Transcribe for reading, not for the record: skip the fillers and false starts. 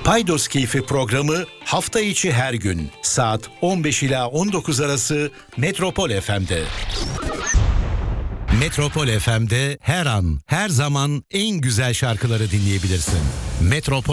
Paydos Keyfi programı hafta içi her gün saat 15 ila 19 arası Metropol FM'de. Metropol FM'de her an, her zaman en güzel şarkıları dinleyebilirsin. Metropol